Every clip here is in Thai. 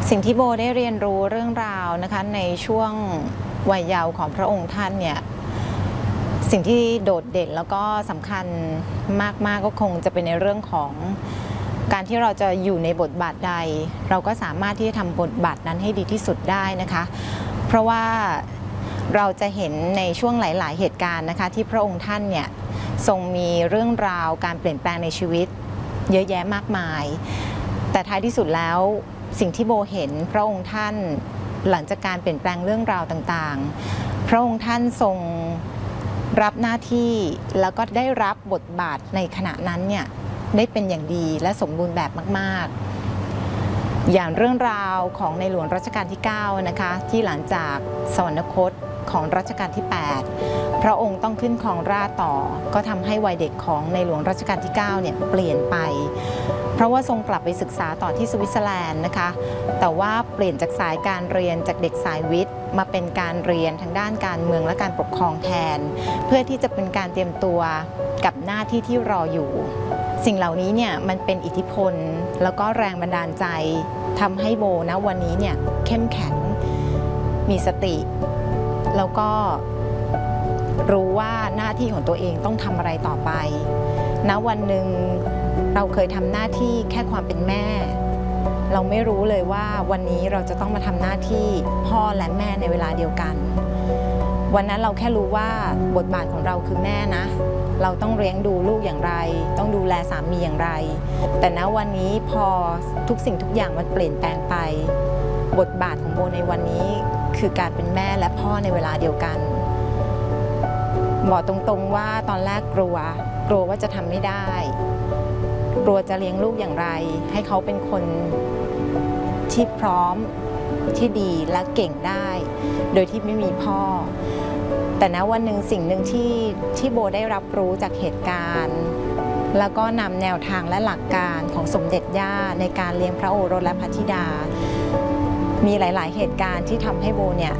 สิ่งที่โบได้เรียนรู้เรื่องราวนะคะในช่วงวัยเยาว์ของพระองค์ท่านเนี่ยสิ่งที่โดดเด่นแล้วก็สำคัญมากๆก็คงจะเป็นในเรื่องของการที่เราจะอยู่ในบทบาทใดเราก็สามารถที่จะทำบทบาทนั้นให้ดีที่สุดได้นะคะเพราะว่าเราจะเห็นในช่วงหลายๆเหตุการณ์นะคะที่พระองค์ท่านเนี่ยทรงมีเรื่องราวการเปลี่ยนแปลงในชีวิตเยอะแยะมากมายแต่ท้ายที่สุดแล้วสิ่งที่โบเห็นพระองค์ท่านหลังจากการเปลี่ยนแปลงเรื่องราวต่างๆพระองค์ท่านทรงรับหน้าที่แล้วก็ได้รับบทบาทในขณะนั้นเนี่ยได้เป็นอย่างดีและสมบูรณ์แบบมากๆอย่างเรื่องราวของในหลวงรัชกาลที่9นะคะที่หลังจากสวรรคตของรัชกาลที่8พระองค์ต้องขึ้นครองราชย์ต่อก็ทำให้วัยเด็กของในหลวงรัชกาลที่9เนี่ยเปลี่ยนไปเพราะว่าทรงกลับไปศึกษาต่อที่สวิตเซอร์แลนด์นะคะแต่ว่าเปลี่ยนจากสายการเรียนจากเด็กสายวิทย์มาเป็นการเรียนทางด้านการเมืองและการปกครองแทนเพื่อที่จะเป็นการเตรียมตัวกับหน้าที่ที่รออยู่สิ่งเหล่านี้เนี่ยมันเป็นอิทธิพลแล้วก็แรงบันดาลใจทำให้โบนะวันนี้เนี่ยเข้มแข็งมีสติแล้วก็รู้ว่าหน้าที่ของตัวเองต้องทำอะไรต่อไปณวันหนึ่งเราเคยทำหน้าที่แค่ความเป็นแม่เราไม่รู้เลยว่าวันนี้เราจะต้องมาทำหน้าที่พ่อและแม่ในเวลาเดียวกันวันนั้นเราแค่รู้ว่าบทบาทของเราคือแม่นะเราต้องเลี้ยงดูลูกอย่างไรต้องดูแลสามีอย่างไรแต่ณวันนี้พอทุกสิ่งทุกอย่างมันเปลี่ยนแปลงไปบทบาทของโบในวันนี้คือการเป็นแม่และพ่อในเวลาเดียวกันบอกตรงๆว่าตอนแรกกลัวว่าจะทำไม่ได้กลัวจะเลี้ยงลูกอย่างไรให้เขาเป็นคนที่พร้อมที่ดีและเก่งได้โดยที่ไม่มีพ่อแต่ณวันหนึ่งสิ่งหนึ่งที่โบได้รับรู้จากเหตุการณ์แล้วก็นำแนวทางและหลักการของสมเด็จย่าในการเลี้ยงพระโอรสและพระธิดามีหลายๆเหตุการณ์ที่ทำให้โบเนี่ย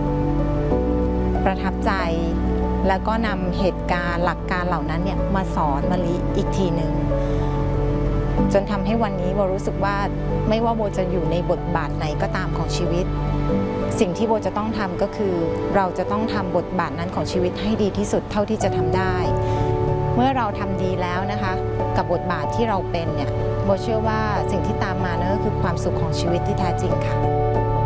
ประทับใจแล้วก็นำเหตุการณ์หลักการเหล่านั้นเนี่ยมาสอนมะลิอีกทีหนึ่งจนทำให้วันนี้โบรู้สึกว่าไม่ว่าโบจะอยู่ในบทบาทไหนก็ตามของชีวิตสิ่งที่โบจะต้องทำก็คือเราจะต้องทำบทบาทนั้นของชีวิตให้ดีที่สุดเท่าที่จะทำได้เมื่อเราทำดีแล้วนะคะกับบทบาทที่เราเป็นเนี่ยโบเชื่อว่าสิ่งที่ตามมานั่นก็คือความสุขของชีวิตที่แท้จริงค่ะ